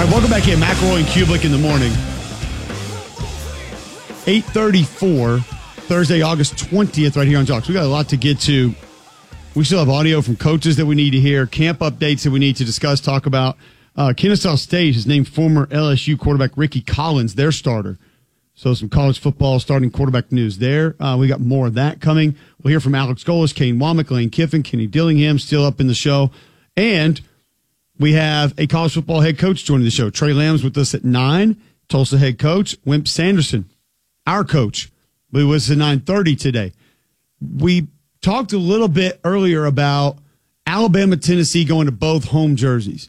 All right, welcome back in. McElroy and Kublik in the morning. 8:34, Thursday, August 20th, right here on Jocks. We got a lot to get to. We still have audio from coaches that we need to hear, camp updates that we need to discuss, talk about. Kennesaw State has named former LSU quarterback Ricky Collins their starter. So some college football starting quarterback news there. We got more of that coming. We'll hear from Alex Golis, Kane Womack, Lane Kiffin, Kenny Dillingham still up in the show. And we have a college football head coach joining the show. Trey Lamb's with us at 9. Tulsa head coach Wimp Sanderson, our coach, will be with us at 9:30 today. We talked a little bit earlier about Alabama, Tennessee going to both home jerseys.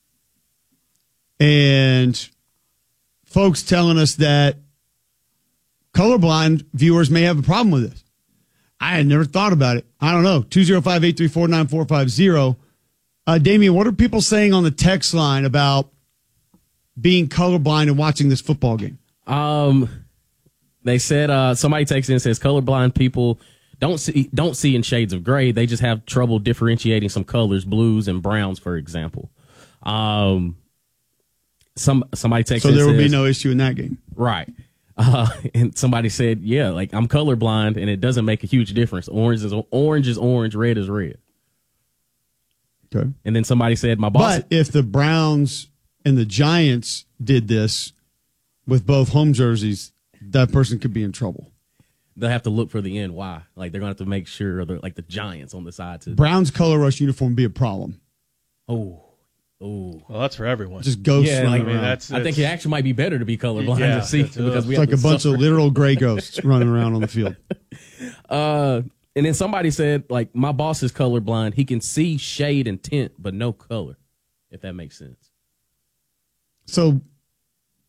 And folks telling us that colorblind viewers may have a problem with this. I had never thought about it. I don't know. 205-834-9450. Damian, what are people saying on the text line about being colorblind and watching this football game? They said somebody texts in and says colorblind people don't see in shades of gray. They just have trouble differentiating some colors, blues and browns, for example. Somebody texted. So there will be no issue in that game, right? And somebody said, yeah, like I'm colorblind and it doesn't make a huge difference. Orange is orange, red is red. Okay. And then somebody said, my boss. But if the Browns and the Giants did this with both home jerseys, that person could be in trouble. They'll have to look for the NY. Like they're going to have to make sure like the Giants on the side too. Browns color rush uniform would be a problem. Oh. Well, that's for everyone. Just ghosts running around. I think it actually might be better to be colorblind to see because it's like a bunch of literal gray ghosts running around on the field. And then somebody said, like, my boss is colorblind. He can see shade and tint, but no color, if that makes sense. So